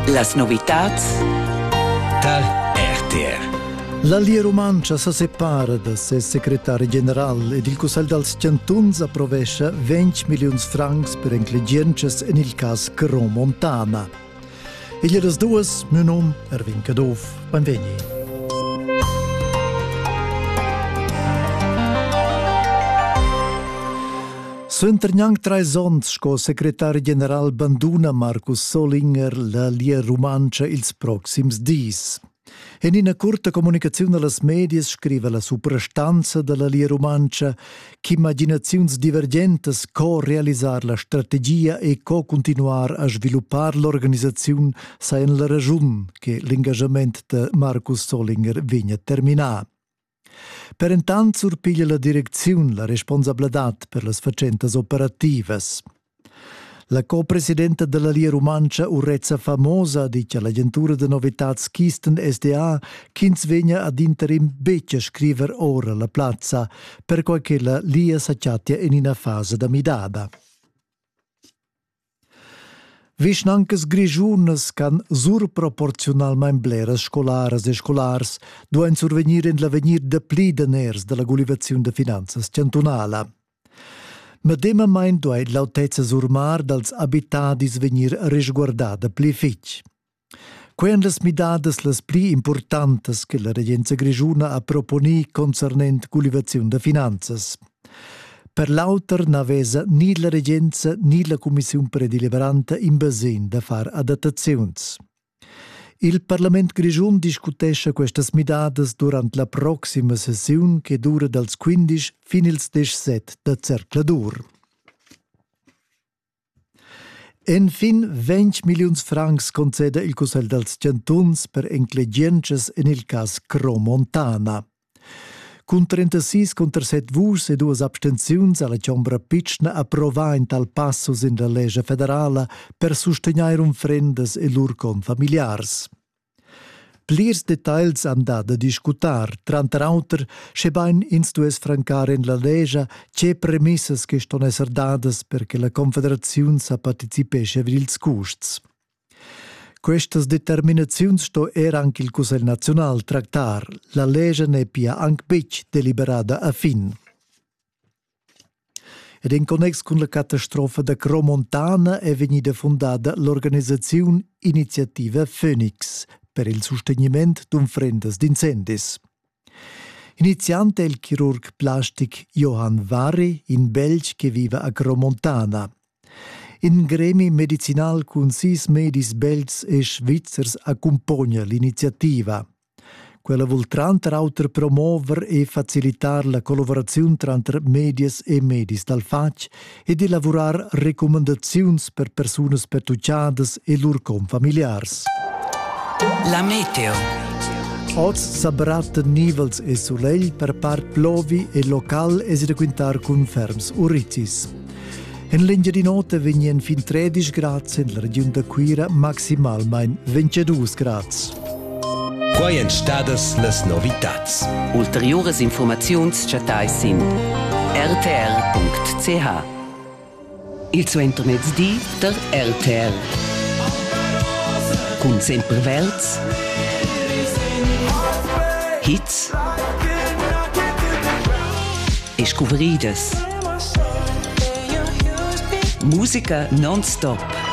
Las novitats da RTR. La Lia Romancia si separa da se secretari general ed il Cussegl dals Chantuns approvescha 20 milions francs per inclegiences in il cas Crommontana. E gli das duas, mio nome Erwin Cadov. Benveni. S'intergnang 3 ans sco secretari general banduna Markus Solinger la Lia Romancia ils proxims dis. In una curta comunicazione alle medias scrive la suprastanza della Lia Romancia che immaginazioni divergentes co-realisar la strategia e co-continuar a sviluppar l'organizzazione sain la ragione che l'engagement de Markus Solinger vigna terminar. Per intanto surpiglia la direzione la responsabilità per le facendas operativas. La co-presidenta della Lia Romancia, Urrezza Famosa, dice all'agentura de novitats Kisten SDA ch'ins vegna ad interim beccia scriver ora la plazza per qualche la Lia s'acciatia in una fase da midada. Vischnancas grigiunas can surproporcionalmein bleras scolaras e scolars duen survenir in l'avenir de pli deners de la Gulivazione de Finanzas cantonala. Medemamein duei l'autezza surmar dals abitadis venir resguardada pli fitg. Quen las midadas las pli importantes che la Regenza Grigiuna ha proponi concernent Gulivazione de Finanzas. Per l'auter n'avesa ni la Regenza ni la Commissione predeliberante in basin da far adattazions. Il Parlament Grigiun discutesce questas midadas durant la proxima sessione che dura dals 15 fin ils 17 da Cercladur. Enfin, 20 milions francs concede il Cussegl dals Chantuns per inclegiences in il cas Crommontana. Con 36 contra 7 vus e 2 abstenziuns alla Ciambra Pitschna approvà in tal passus in la legge federale per sostenere frendas e lur confamiliars. Plirs details han da discutar, tranter auter schebain ins dues francar in la legge c'è premissas che ston esser dadas perché la Confederazione sa participesce vils custs. Questas determinazioni sto era anche il Cussegl Nazional tractar. La legge ne pia anche bec deliberada a fin. Ed in connex con la catastrofa da Crommontana è venuta fondata l'organizzazione Iniziativa Phoenix per il sostenimento d'unfrendas d'incendis. Iniziante è il chirurg plastic Johann Varri in Belgio che vive a Crommontana. In gremi medicinal con 6 medis belgs e svizzers accompagna l'iniziativa. Quella vuol tranter auter promover e facilitar la collaborazione tra medias e medis dal fac e di lavorar recommendazioni per persone pertucciadas e lur confamiliars. La meteo. Oz sabraten nivels e soleil per part plovi e local es da quintar con ferms urizis. In linea di notte venien fin 13 gradi in la regione da Quira, maximalmein 22 gradi. Quai entstadas las novitats. Ulteriores informaziuns chatais in rtr.ch. Il suo internet di der RTR. Con sempre verts, hits e scoveridas. Musica non-stop.